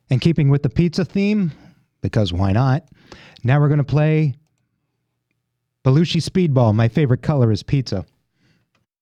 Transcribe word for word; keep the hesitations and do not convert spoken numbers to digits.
And keeping with the pizza theme, because why not, now we're going to play Belushi Speedball. My favorite color is pizza.